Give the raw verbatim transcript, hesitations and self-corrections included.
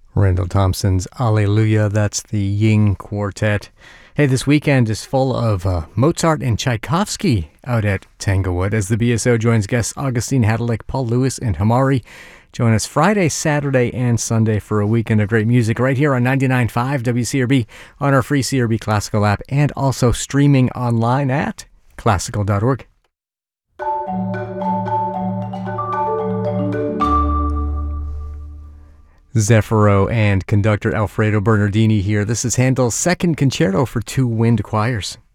Randall Thompson's Alleluia, that's the Ying Quartet. Hey, this weekend is full of uh, Mozart and Tchaikovsky out at Tanglewood as the B S O joins guests Augustine Hadalick, Paul Lewis, and Hamari. Join us Friday, Saturday, and Sunday for a weekend of great music right here on ninety-nine point five W C R B on our free C R B Classical app and also streaming online at classical dot org. Zeffiro and conductor Alfredo Bernardini here. This is Handel's second concerto for two wind choirs.